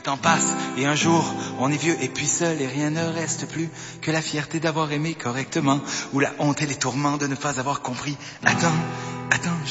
temps passe et un jour on est vieux et puis seul et rien ne reste plus que la fierté d'avoir aimé correctement ou la honte et les tourments de ne pas avoir compris. Attends,